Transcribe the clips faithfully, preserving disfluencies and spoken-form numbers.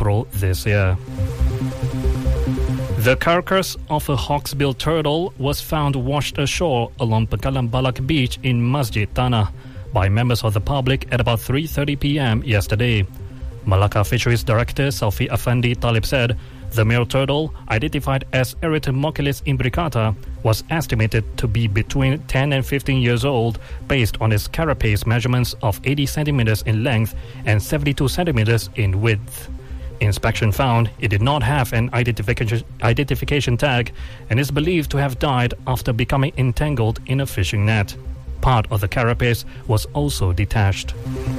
April this year. The carcass of a hawksbill turtle was found washed ashore along Pegalan Balak Beach in Masjid Tanah by members of the public at about three thirty p.m. yesterday. Malacca Fisheries Director Selfi Afandi Talib said the male turtle, identified as Erythromochilus imbricata, was estimated to be between ten and fifteen years old based on its carapace measurements of eighty centimeters in length and seventy-two centimeters in width. Inspection found it did not have an identification, identification tag and is believed to have died after becoming entangled in a fishing net. Part of the carapace was also detached.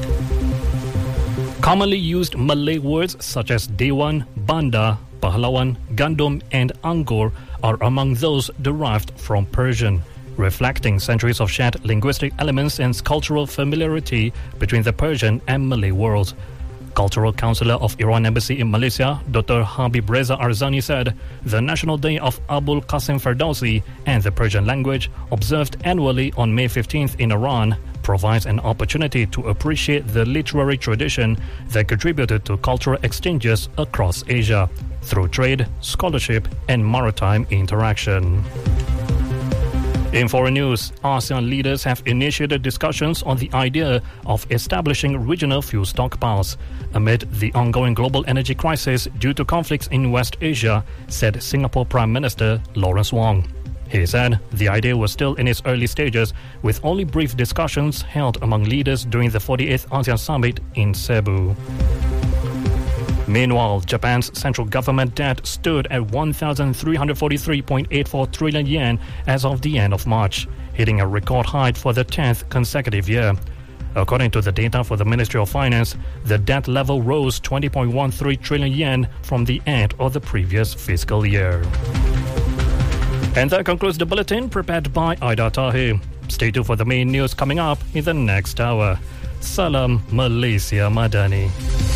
Commonly used Malay words such as Dewan, Banda, Pahlawan, Gandum and Anggur are among those derived from Persian, reflecting centuries of shared linguistic elements and cultural familiarity between the Persian and Malay worlds. Cultural Councillor of Iran Embassy in Malaysia, Doctor Habib Reza Arzani said the National Day of Abul Qasim Ferdowsi and the Persian language, observed annually on May fifteenth in Iran, provides an opportunity to appreciate the literary tradition that contributed to cultural exchanges across Asia through trade, scholarship and maritime interaction. In foreign news, ASEAN leaders have initiated discussions on the idea of establishing regional fuel stockpiles amid the ongoing global energy crisis due to conflicts in West Asia, said Singapore Prime Minister Lawrence Wong. He said the idea was still in its early stages, with only brief discussions held among leaders during the forty-eighth ASEAN Summit in Cebu. Meanwhile, Japan's central government debt stood at one thousand three hundred forty-three point eight four trillion yen as of the end of March, hitting a record height for the tenth consecutive year. According to the data for the Ministry of Finance, the debt level rose twenty point one three trillion yen from the end of the previous fiscal year. And that concludes the bulletin prepared by Aida Tahir. Stay tuned for the main news coming up in the next hour. Salam Malaysia Madani.